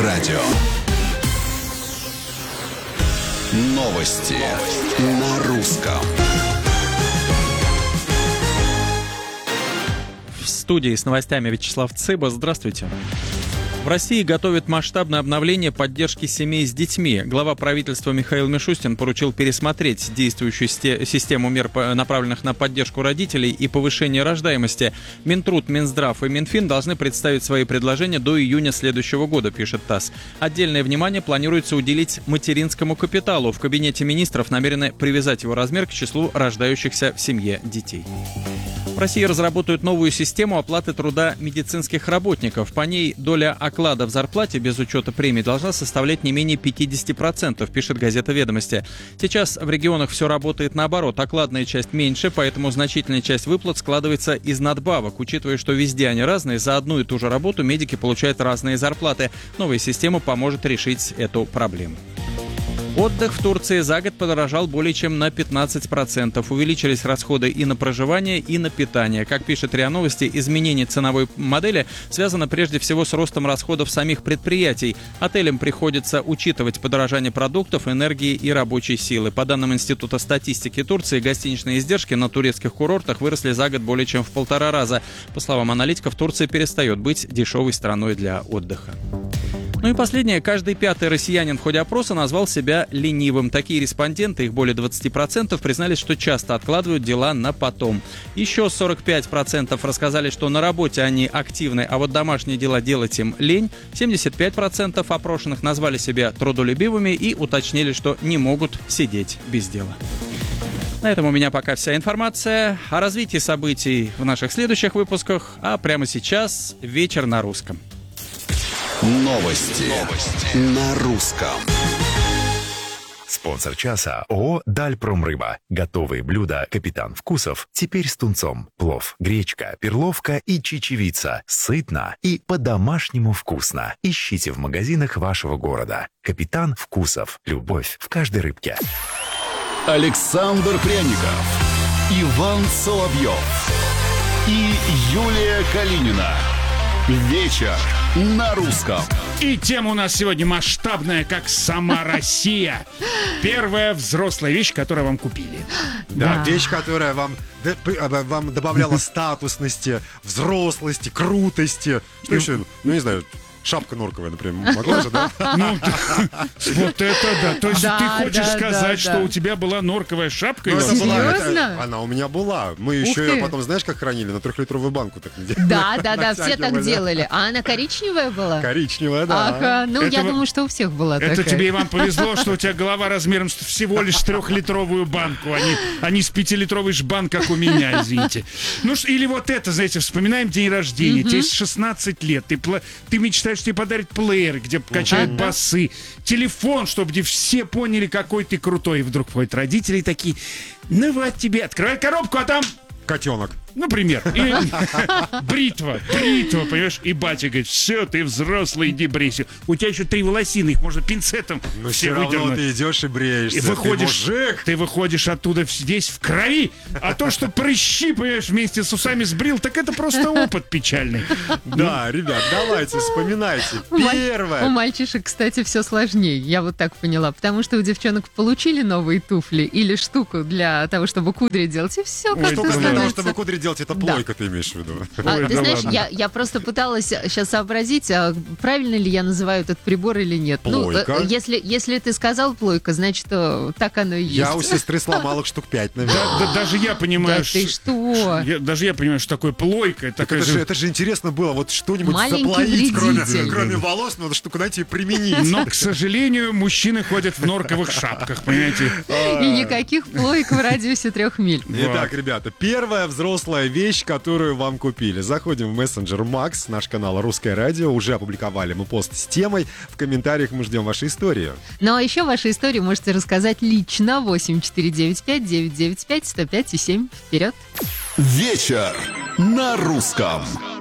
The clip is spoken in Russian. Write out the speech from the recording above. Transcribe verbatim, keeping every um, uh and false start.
радио. Новости на русском. В студии с новостями Вячеслав Цыба. Здравствуйте. В России готовят масштабное обновление поддержки семей с детьми. Глава правительства Михаил Мишустин поручил пересмотреть действующую систему мер, направленных на поддержку родителей и повышение рождаемости. Минтруд, Минздрав и Минфин должны представить свои предложения до июня следующего года, пишет ТАСС. Отдельное внимание планируется уделить материнскому капиталу. В кабинете министров намерены привязать его размер к числу рождающихся в семье детей. В России разработают новую систему оплаты труда медицинских работников. По ней доля оклада в зарплате без учета премий должна составлять не менее пятьдесят процентов, пишет газета «Ведомости». Сейчас в регионах все работает наоборот. Окладная часть меньше, поэтому значительная часть выплат складывается из надбавок. Учитывая, что везде они разные, за одну и ту же работу медики получают разные зарплаты. Новая система поможет решить эту проблему. Отдых в Турции за год подорожал более чем на пятнадцать процентов. Увеличились расходы и на проживание, и на питание. Как пишет РИА Новости, изменение ценовой модели связано прежде всего с ростом расходов самих предприятий. Отелям приходится учитывать подорожание продуктов, энергии и рабочей силы. По данным Института статистики Турции, гостиничные издержки на турецких курортах выросли за год более чем в полтора раза. По словам аналитиков, Турция перестает быть дешевой страной для отдыха. Ну и последнее. Каждый пятый россиянин в ходе опроса назвал себя ленивым. Такие респонденты, их более двадцать процентов, признались, что часто откладывают дела на потом. Еще сорок пять процентов рассказали, что на работе они активны, а вот домашние дела делать им лень. семьдесят пять процентов опрошенных назвали себя трудолюбивыми и уточнили, что не могут сидеть без дела. На этом у меня пока вся информация. О развитии событий в наших следующих выпусках. А прямо сейчас вечер на русском. Новости, Новости. на русском. Спонсор часа ООО «Дальпромрыба». Готовые блюда «Капитан Вкусов» теперь с тунцом. Плов, гречка, перловка и чечевица. Сытно и по-домашнему вкусно. Ищите в магазинах вашего города. «Капитан Вкусов». Любовь в каждой рыбке. Александр Пряников, Иван Соловьев и Юлия Калинина. Вечер на русском. И тема у нас сегодня масштабная, как сама Россия. Первая взрослая вещь, которую вам купили. Да, да. Вещь, которая вам, вам добавляла статусности, взрослости, крутости. Что и... еще? Ну, не знаю. Шапка норковая, например, могла же, да? Ну, вот это да. То есть ты хочешь сказать, что у тебя была норковая шапка? Серьезно? Она у меня была. Мы еще ее потом, знаешь, как хранили? На трехлитровую банку так не делали. Да, да, да, все так делали. А она коричневая была? Коричневая, да. Ага, ну я думаю, что у всех была такая. Это тебе, Иван, повезло, что у тебя голова размером всего лишь трехлитровую банку, а не с пятилитровый жбан, как у меня, извините. Ну, или вот это, знаете, вспоминаем день рождения. Тебе шестнадцать лет, ты мечтаешь, что тебе подарят плеер, где качают uh-huh. басы, телефон, чтобы где все поняли, какой ты крутой. И вдруг входят родители такие: ну вот тебе, открывай коробку, а там... котенок. Например. Или бритва, бритва, понимаешь? И батя говорит: все, ты взрослый, иди брейся. У тебя еще три волосины, их можно пинцетом но все все равно выдернуть. Ты идешь и бреешься. И выходишь, ты мужик. Ты выходишь оттуда здесь в крови. А то, что прыщи, понимаешь, вместе с усами сбрил, так это просто опыт печальный. Да, ребят, давайте, вспоминайте. Первое. У мальчишек, кстати, все сложнее, я вот так поняла. Потому что у девчонок получили новые туфли или штуку для того, чтобы кудри делать, и все как-то штука становится. Для того, чтобы кудри делать, это плойка, да. Ты имеешь в виду? А, Ой, ты да знаешь, ладно. я, я просто пыталась сейчас сообразить, а правильно ли я называю этот прибор или нет. Плойка. Ну, если, если ты сказал плойка, значит, так оно и есть. Я у сестры сломал их штук пять, наверное. Да, да, даже я понимаю, да что... ты что? Я, даже я понимаю, что такое плойка. Так это, же... же, это же интересно было, вот что-нибудь маленький заплоить, кроме, вредитель. кроме волос, надо штуку найти и применить. Но, к сожалению, мужчины ходят в норковых шапках, понимаете? И никаких плоек в радиусе трех миль. Итак, ребята, первая взрослая вещь, которую вам купили. Заходим в мессенджер Макс, наш канал «Русское радио». Уже опубликовали мы пост с темой. В комментариях мы ждем вашу историю. Ну а еще вашу историю можете рассказать лично. восемь четыре девять пять девять девять пять сто пять и семь. Вперед! Вечер на русском.